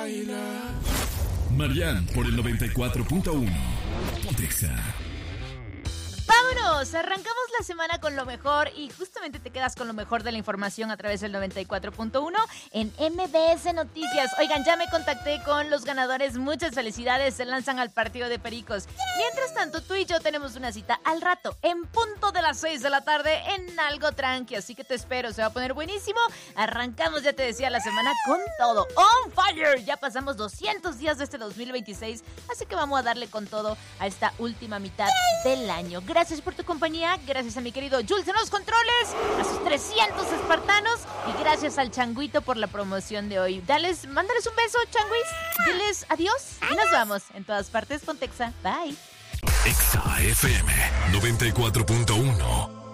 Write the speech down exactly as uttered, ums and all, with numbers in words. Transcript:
Marian por el noventa y cuatro punto uno. Pontexa. ¡Vámonos! Arrancamos la semana con lo mejor y justamente te quedas con lo mejor de la información a través del noventa y cuatro punto uno en M B S Noticias. Oigan, ya me contacté con los ganadores. Muchas felicidades. Se lanzan al partido de Pericos. Mientras tanto, tú y yo tenemos una cita al rato, en punto de las seis de la tarde, en algo tranqui. Así que te espero. Se va a poner buenísimo. Arrancamos, ya te decía, la semana con todo. ¡On fire! Ya pasamos doscientos días de este dos mil veintiséis. Así que vamos a darle con todo a esta última mitad del año. Gracias por tu compañía, gracias a mi querido Jules en los controles, a sus trescientos espartanos y gracias al Changuito por la promoción de hoy. Dales, mándales un beso, Changuis, diles adiós y nos vamos en todas partes con Texa. Bye. Exa F M noventa y cuatro punto uno.